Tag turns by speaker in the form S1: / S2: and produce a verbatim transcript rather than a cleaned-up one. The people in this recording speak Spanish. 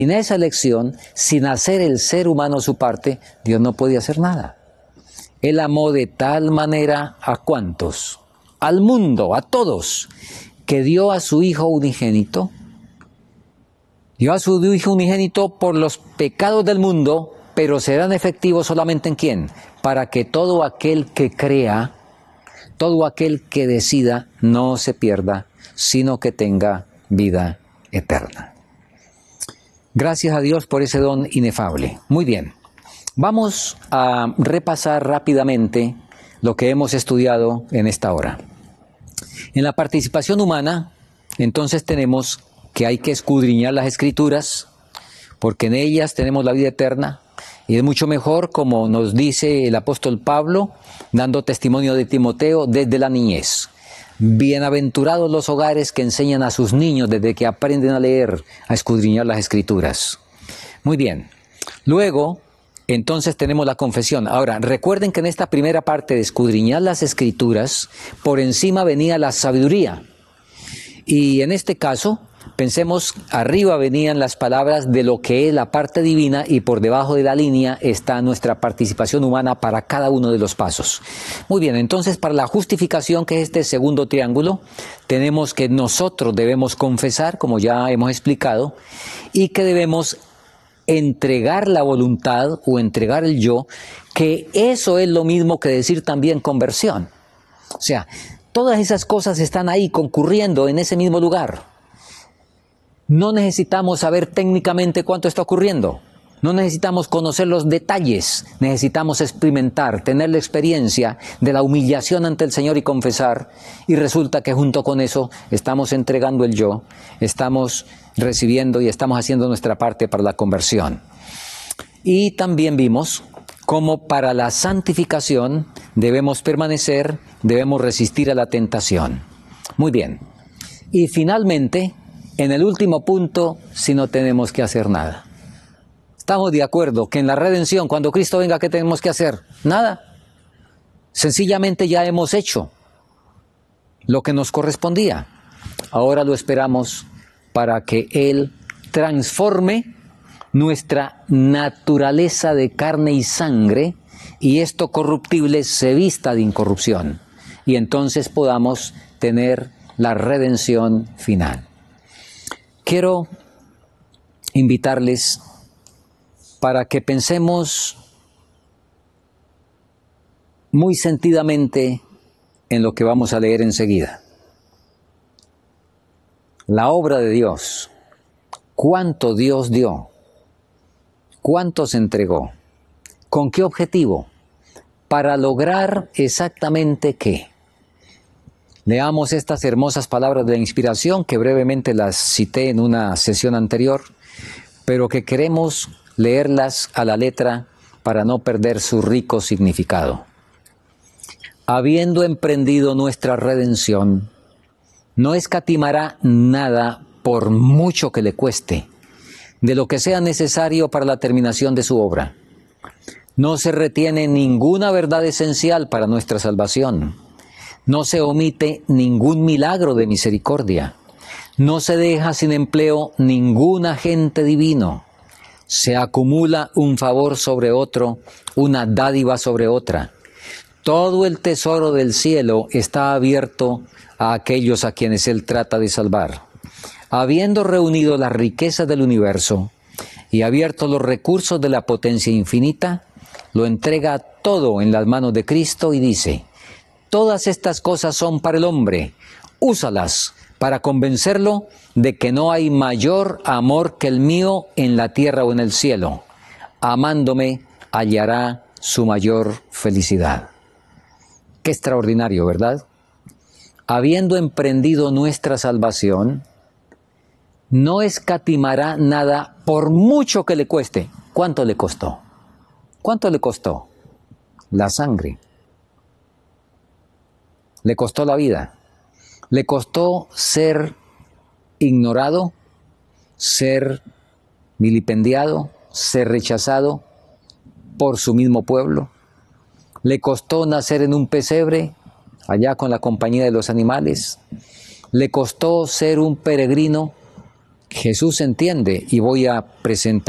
S1: Sin esa elección, sin hacer el ser humano su parte, Dios no podía hacer nada. Él amó de tal manera a cuantos, al mundo, a todos, que dio a su Hijo unigénito. Dio a su Hijo unigénito por los pecados del mundo, pero serán efectivos solamente en quién? Para que todo aquel que crea, todo aquel que decida, no se pierda, sino que tenga vida eterna. Gracias a Dios por ese don inefable. Muy bien. Vamos a repasar rápidamente lo que hemos estudiado en esta hora. En la participación humana, entonces tenemos que hay que escudriñar las Escrituras, porque en ellas tenemos la vida eterna, y es mucho mejor, como nos dice el apóstol Pablo, dando testimonio de Timoteo desde la niñez. Bienaventurados los hogares que enseñan a sus niños desde que aprenden a leer, a escudriñar las Escrituras. Muy bien. Luego, entonces tenemos la confesión. Ahora, recuerden que en esta primera parte de escudriñar las Escrituras, por encima venía la sabiduría. Y en este caso, pensemos, arriba venían las palabras de lo que es la parte divina y por debajo de la línea está nuestra participación humana para cada uno de los pasos. Muy bien, entonces para la justificación, que es este segundo triángulo, tenemos que nosotros debemos confesar, como ya hemos explicado, y que debemos entregar la voluntad o entregar el yo, que eso es lo mismo que decir también conversión. O sea, todas esas cosas están ahí concurriendo en ese mismo lugar. No necesitamos saber técnicamente cuánto está ocurriendo. No necesitamos conocer los detalles. Necesitamos experimentar, tener la experiencia de la humillación ante el Señor y confesar. Y resulta que junto con eso estamos entregando el yo, estamos recibiendo y estamos haciendo nuestra parte para la conversión. Y también vimos cómo para la santificación debemos permanecer, debemos resistir a la tentación. Muy bien. Y finalmente, en el último punto, si no tenemos que hacer nada. Estamos de acuerdo que en la redención, cuando Cristo venga, ¿qué tenemos que hacer? Nada. Sencillamente ya hemos hecho lo que nos correspondía. Ahora lo esperamos para que Él transforme nuestra naturaleza de carne y sangre y esto corruptible se vista de incorrupción. Y entonces podamos tener la redención final. Quiero invitarles para que pensemos muy sentidamente en lo que vamos a leer enseguida. La obra de Dios, cuánto Dios dio, cuánto se entregó, con qué objetivo, para lograr exactamente qué. Leamos estas hermosas palabras de la inspiración que brevemente las cité en una sesión anterior, pero que queremos leerlas a la letra para no perder su rico significado. Habiendo emprendido nuestra redención, no escatimará nada por mucho que le cueste, de lo que sea necesario para la terminación de su obra. No se retiene ninguna verdad esencial para nuestra salvación. No se omite ningún milagro de misericordia. No se deja sin empleo ningún agente divino. Se acumula un favor sobre otro, una dádiva sobre otra. Todo el tesoro del cielo está abierto a aquellos a quienes Él trata de salvar. Habiendo reunido las riquezas del universo y abierto los recursos de la potencia infinita, lo entrega todo en las manos de Cristo y dice: todas estas cosas son para el hombre, úsalas para convencerlo de que no hay mayor amor que el mío en la tierra o en el cielo. Amándome, hallará su mayor felicidad. Qué extraordinario, ¿verdad? Habiendo emprendido nuestra salvación, no escatimará nada por mucho que le cueste. ¿Cuánto le costó? ¿Cuánto le costó? La sangre. Le costó la vida. Le costó ser ignorado, ser vilipendiado, ser rechazado por su mismo pueblo. Le costó nacer en un pesebre, allá con la compañía de los animales. Le costó ser un peregrino Jesús entiende, y voy a presentar